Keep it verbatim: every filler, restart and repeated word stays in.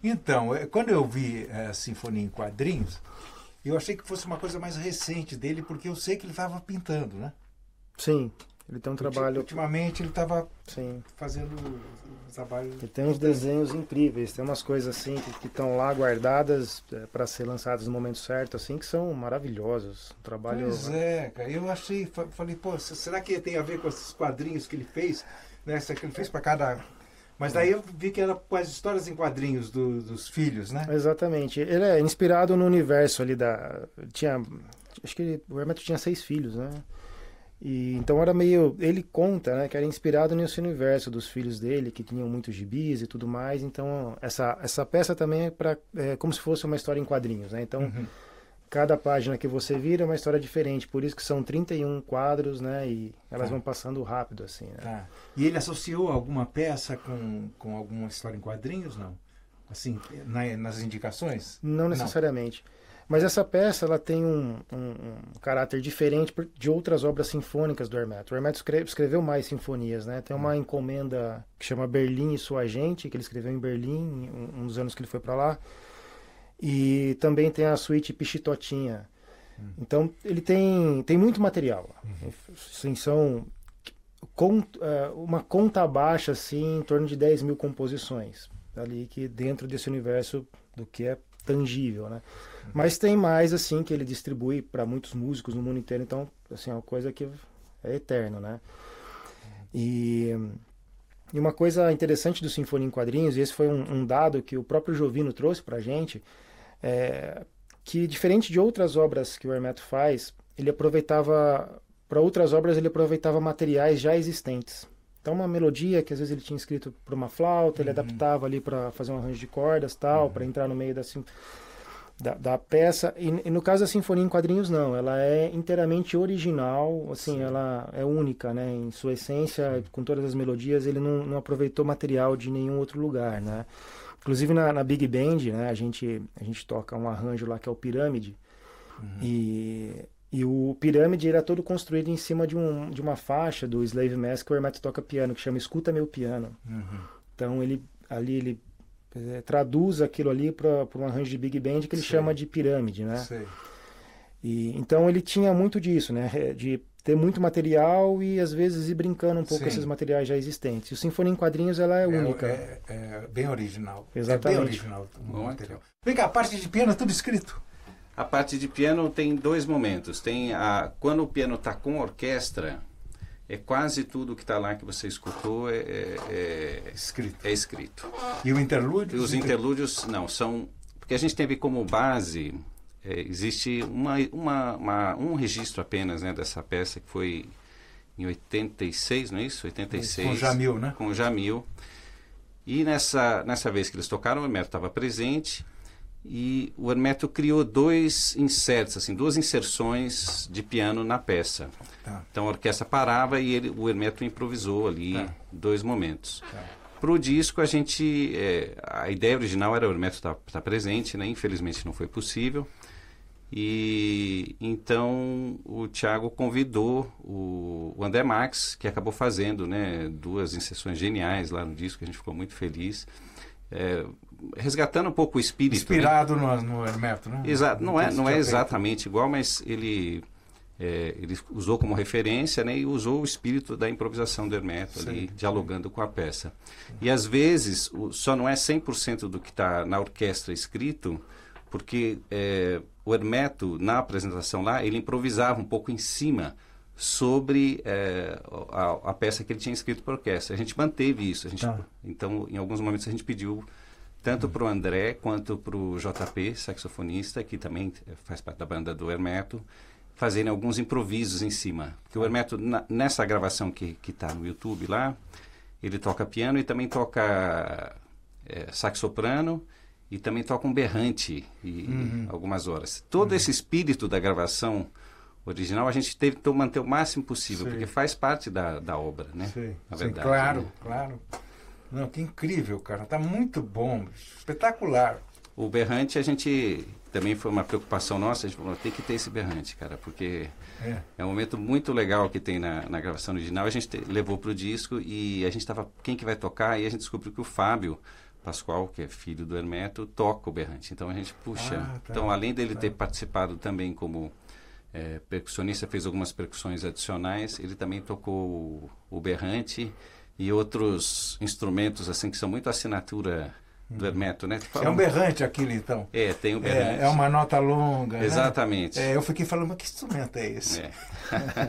Então, quando eu vi a Sinfonia em Quadrinhos, eu achei que fosse uma coisa mais recente dele, porque eu sei que ele estava pintando, né? Sim, ele tem um trabalho... Ultimamente ele estava Sim. fazendo um trabalho... Ele tem uns desenhos incríveis, tem umas coisas assim que estão lá guardadas é, para ser lançadas no momento certo, assim, que são maravilhosos. Um trabalho... Pois é, cara, eu achei, falei, pô, será que tem a ver com esses quadrinhos que ele fez? Né? Que ele fez para cada... Mas daí eu vi que era com as histórias em quadrinhos do, dos filhos, né? Exatamente. Ele é inspirado no universo ali da... Tinha... Acho que ele, o Hermeto tinha seis filhos, né? E, então era meio... Ele conta, né, que era inspirado nesse universo dos filhos dele, que tinham muitos gibis e tudo mais. Então essa, essa peça também é, pra, é como se fosse uma história em quadrinhos, né? Então uhum. cada página que você vira é uma história diferente. Por isso que são trinta e um quadros, né? E elas tá. vão passando rápido, assim, né? Tá. E ele associou alguma peça com, com alguma história em quadrinhos, não? Assim, na, nas indicações? Não necessariamente. Não. Mas essa peça ela tem um, um, um caráter diferente de outras obras sinfônicas do Hermeto. O Hermeto escreve, escreveu mais sinfonias, né? Tem uma encomenda que chama Berlim e Sua Gente, que ele escreveu em Berlim, um, uns anos que ele foi para lá. E também tem a suíte Pichitotinha. Hum. Então ele tem, tem muito material. Uhum. Assim, são com, uh, uma conta baixa assim, em torno de dez mil composições ali que dentro desse universo do que é tangível, né? Uhum. Mas tem mais assim que ele distribui para muitos músicos no mundo inteiro, então assim é uma coisa que é eterno, né? Uhum. E, e uma coisa interessante do Sinfonia em Quadrinhos, e esse foi um, um dado que o próprio Jovino trouxe para a gente, é que diferente de outras obras que o Hermeto faz, ele aproveitava para outras obras ele aproveitava materiais já existentes. Então uma melodia que às vezes ele tinha escrito para uma flauta, ele uhum. adaptava ali para fazer um arranjo de cordas, tal, uhum. para entrar no meio da, da, da peça. E, e no caso da Sinfonia em Quadrinhos não, ela é inteiramente original, assim, Sim. ela é única, né, em sua essência, com todas as melodias, ele não, não aproveitou material de nenhum outro lugar, né. Inclusive na, na Big Band, né, a gente, a gente toca um arranjo lá que é o Pirâmide, uhum. e... E o Pirâmide era todo construído em cima de, um, de uma faixa do Slave Mask que o Hermeto toca piano, que chama Escuta Meu Piano. Uhum. Então ele ali ele é, traduz aquilo ali para um arranjo de Big Band que ele Sei. chama de Pirâmide, né? Sei. E, então ele tinha muito disso, né? De ter muito material e às vezes ir brincando um pouco com esses materiais já existentes. E o Sinfonia em Quadrinhos ela é, é única. É, é bem original. Exatamente. É bem original o material. Vem cá, a parte de piano é tudo escrito? A parte de piano tem dois momentos. Tem a, quando o piano está com orquestra, é quase tudo que está lá que você escutou é, é, é, escrito. é escrito. E o interlúdio? E os interlúdios, não, são... Porque a gente teve como base, é, existe uma, uma, uma, um registro apenas, né, dessa peça que foi em oitenta e seis, não é isso? oitenta e seis. Com o Jamil, né? Com o Jamil. E nessa, nessa vez que eles tocaram, o Hermeto estava presente... E o Hermeto criou dois insertos, assim, duas inserções de piano na peça. Tá. Então a orquestra parava e ele, o Hermeto improvisou ali tá. dois momentos. Tá. Para o disco, a gente... É, a ideia original era o Hermeto estar tá, tá presente, né? Infelizmente não foi possível. E então o Thiago convidou o, o André Max, que acabou fazendo, né, duas inserções geniais lá no disco, a gente ficou muito feliz. É, resgatando um pouco o espírito, inspirado, né? no, no Hermeto, né? Exato, não é, não é exatamente igual, mas ele, é, ele usou como referência, né, e usou o espírito da improvisação do Hermeto sim, ali, sim. dialogando com a peça. Sim. E às vezes o, só não é cem por cento do que está na orquestra escrito, porque é, o Hermeto, na apresentação lá, ele improvisava um pouco em cima sobre é, a, a peça que ele tinha escrito para a orquestra. A gente manteve isso. A gente, tá. Então, em alguns momentos, a gente pediu tanto para o André quanto para o J P, saxofonista, que também faz parte da banda do Hermeto, fazerem alguns improvisos em cima. Porque o Hermeto, na, nessa gravação que está no YouTube lá, ele toca piano e também toca é, sax-soprano e também toca um berrante e, uhum. algumas horas. Todo uhum. esse espírito da gravação original a gente tentou manter o máximo possível, Sim. porque faz parte da, da obra, né? Sim. Na Sim, verdade, claro, né? claro. Não, que incrível, cara. Tá muito bom, espetacular. O berrante, a gente também foi uma preocupação nossa, a gente falou, tem que ter esse berrante, cara, porque é, é um momento muito legal que tem na, na gravação original. A gente te, levou pro disco e a gente tava, quem que vai tocar? E a gente descobriu que o Fábio Pascoal, que é filho do Hermeto, toca o berrante. Então a gente puxa. Ah, tá, então, além dele tá. ter participado também como é, percussionista, fez algumas percussões adicionais, ele também tocou o, o berrante e outros instrumentos assim que são muito assinatura do Hermeto, né? É um berrante aquilo, então. É, tem o berrante. É, é uma nota longa, Exatamente. né? É, eu fiquei falando, mas que instrumento é esse? É.